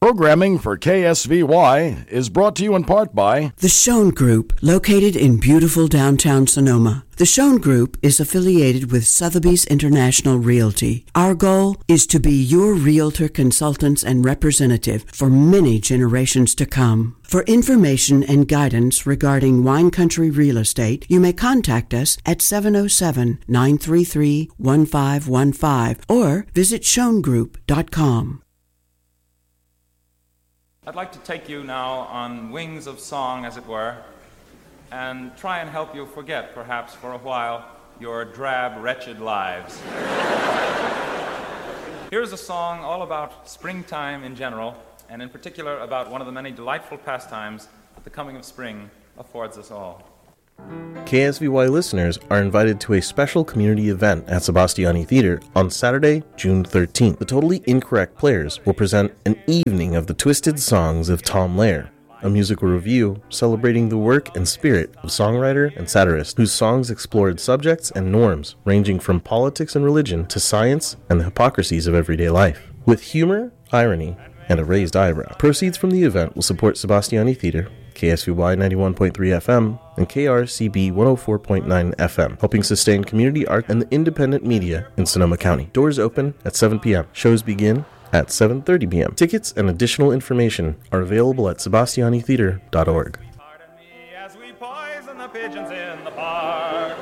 Programming for KSVY is brought to you in part by The Schoen Group, located in beautiful downtown Sonoma. The Schoen Group is affiliated with Sotheby's International Realty. Our goal is to be your realtor, consultants, and representative for many generations to come. For information and guidance regarding wine country real estate, you may contact us at 707-933-1515 or visit schoengroup.com. I'd like to take you now on wings of song, as it were, and try and help you forget, perhaps for a while, your drab, wretched lives. Here's a song all about springtime in general, and in particular about one of the many delightful pastimes that the coming of spring affords us all. KSVY listeners are invited to a special community event at Sebastiani Theater on Saturday, June 13th. The Totally Incorrect Players will present an evening of the twisted songs of Tom Lehrer, a musical review celebrating the work and spirit of songwriter and satirist whose songs explored subjects and norms ranging from politics and religion to science and the hypocrisies of everyday life. With humor, irony, and a raised eyebrow. Proceeds from the event will support Sebastiani Theater, KSVY 91.3 FM, and KRCB 104.9 FM, helping sustain community art and the independent media in Sonoma County. Doors open at 7 p.m. Shows begin at 7:30 p.m. Tickets and additional information are available at sebastianitheater.org. Pardon me as we poison the pigeons in the park.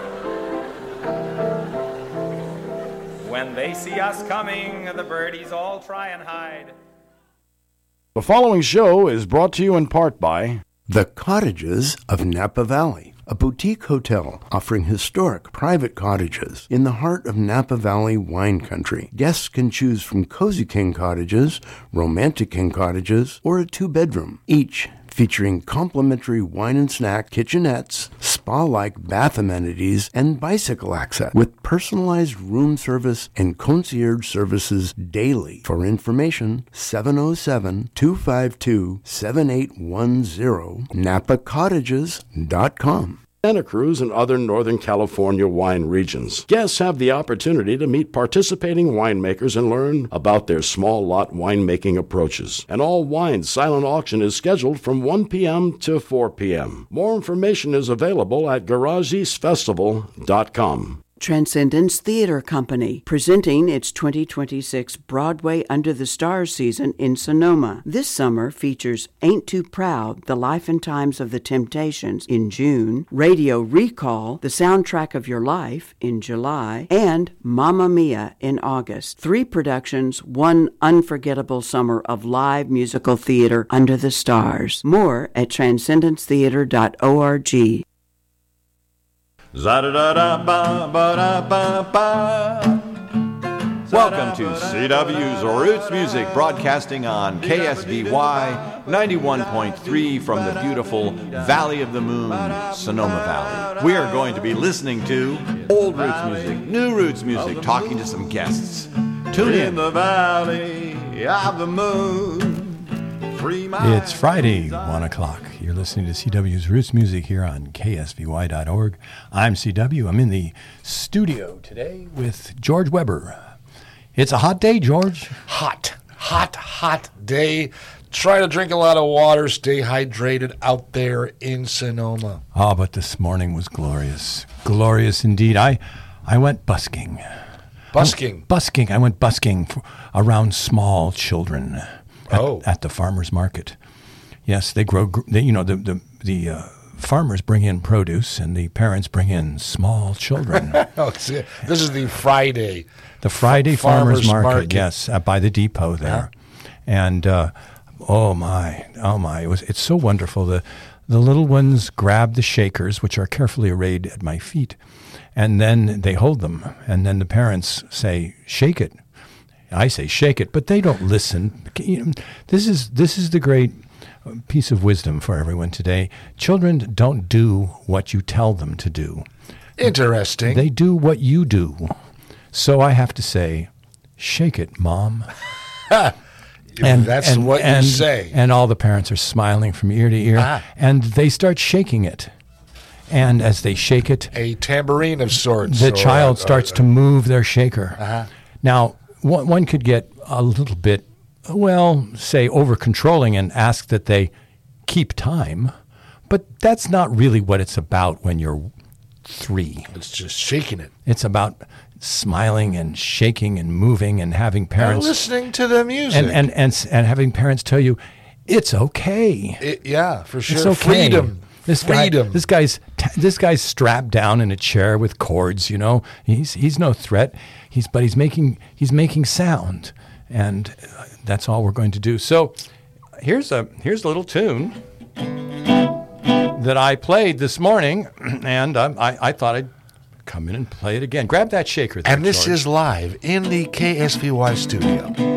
When they see us coming, the birdies all try and hide. The following show is brought to you in part by The Cottages of Napa Valley, a boutique hotel offering historic private cottages in the heart of Napa Valley wine country. Guests can choose from Cozy King cottages, Romantic King cottages, or a two-bedroom, each featuring complimentary wine and snack kitchenettes, spa-like bath amenities, and bicycle access, with personalized room service and concierge services daily. For information, 707-252-7810, napacottages.com. Santa Cruz and other Northern California wine regions. Guests have the opportunity to meet participating winemakers and learn about their small lot winemaking approaches. An all-wine silent auction is scheduled from 1 p.m. to 4 p.m. More information is available at garageeastfestival.com. Transcendence Theater Company, presenting its 2026 Broadway Under the Stars season in Sonoma. This summer features Ain't Too Proud, The Life and Times of the Temptations in June, Radio Recall, The Soundtrack of Your Life in July, and Mamma Mia in August. 3 productions, 1 unforgettable summer of live musical theater under the stars. More at transcendencetheater.org. Welcome to CW's Roots Music, broadcasting on KSVY 91.3 from the beautiful Valley of the Moon, Sonoma Valley. We are going to be listening to old roots music, new roots music, talking to some guests. Tune in. The Valley of the Moon. It's Friday, 1 o'clock. You're listening to CW's Roots Music here on KSVY.org. I'm CW. I'm in the studio today with George Weber. It's a hot day, George. Hot day. Try to drink a lot of water, stay hydrated out there in Sonoma. Oh, but this morning was glorious. Glorious indeed. I went busking. Busking? I went busking around small children. At the farmer's market. Yes, the farmers bring in produce and the parents bring in small children. This is the Friday. The Friday farmer's market, yes, by the depot there. And oh my, it's so wonderful. The little ones grab the shakers, which are carefully arrayed at my feet, and then they hold them. And then the parents say, "Shake it." I say shake it, but they don't listen. This is the great piece of wisdom for everyone today. Children don't do what you tell them to do. Interesting. They do what you do. So I have to say, shake it, Mom. And that's what you say. And all the parents are smiling from ear to ear, and they start shaking it. And as they shake it, a tambourine of sorts. The child starts to move their shaker. Now, one could get a little bit say over-controlling and ask that they keep time. But that's not really what it's about when you're 3. It's just shaking it. It's about smiling and shaking and moving and having parents... And listening to the music. And having parents tell you, it's okay. Yeah, for sure. It's okay. Freedom. This guy's strapped down in a chair with cords. He's no threat. He's making sound, and that's all we're going to do. So here's a little tune that I played this morning, and I thought I'd come in and play it again. Grab that shaker there, and this George. is live in the KSVY studio.